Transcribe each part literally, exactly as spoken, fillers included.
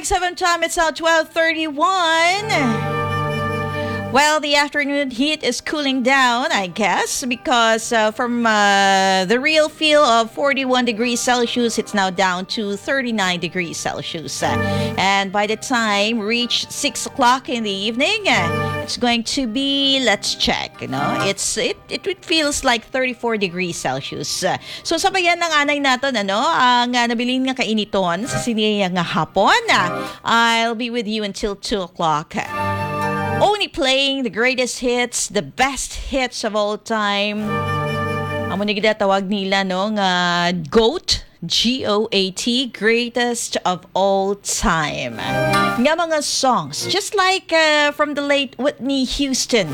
X F M time, it's now twelve thirty-one. Well, the afternoon heat is cooling down, I guess, because uh, from uh, the real feel of forty-one degrees Celsius, it's now down to thirty-nine degrees Celsius. Uh, and by the time reach six o'clock in the evening, uh, it's going to be, let's check, you know, it's it, it, it feels like thirty-four degrees Celsius. Uh, so sabayan ng anay natin, ano, ang uh, nabiling nga kainiton sa siniyang hapon. Uh, I'll be with you until two o'clock. Only playing the greatest hits, the best hits of all time. Amo ni gid tawag nila no nga GOAT, G O A T, greatest of all time. Nga mga songs, just like uh, from the late Whitney Houston.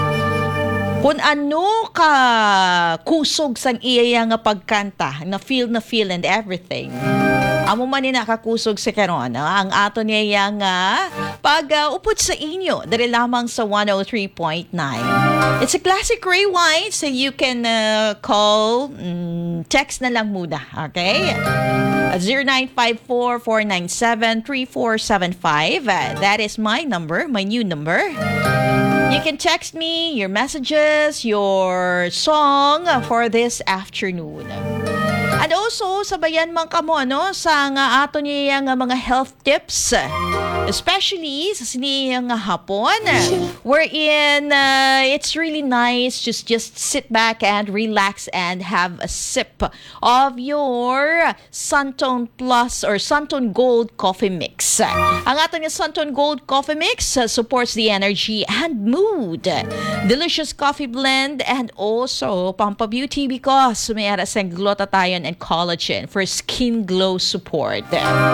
Kung ano ka kusog sang iya nga pagkanta, na feel na feel and everything. Amo man ni nakakusog sa karon, ang ato niya nga pag uh, upod sa inyo, dali lamang sa one oh three point nine. It's a classic rewind, so you can uh, call, mm, text na lang muna, okay? zero nine five four, four nine seven, three four seven five. Uh, that is my number, my new number. You can text me your messages, your song for this afternoon. And also, sabayan man kamo no, sa nga ato niya nga mga health tips, especially sa siniyang hapon, wherein uh, it's really nice just just sit back and relax and have a sip of your Suntone Plus or Suntone Gold Coffee Mix. Ang ato niya Suntone Gold Coffee Mix uh, supports the energy and mood. Delicious coffee blend and also Pampa Beauty because may aras ang glutathione and collagen for skin glow support.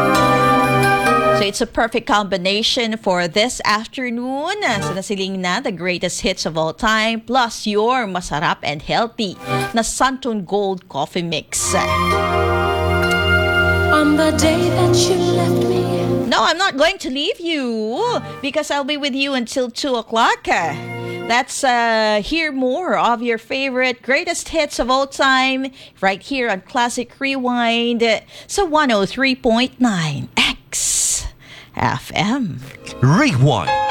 So it's a perfect combination for this afternoon. So nasiling na the greatest hits of all time plus your masarap and healthy na Suntone Gold Coffee Mix. On the day that you left me. No, I'm not going to leave you because I'll be with you until two o'clock. Let's uh, hear more of your favorite greatest hits of all time right here on Classic Rewind. So one oh three point nine X F M. Rewind.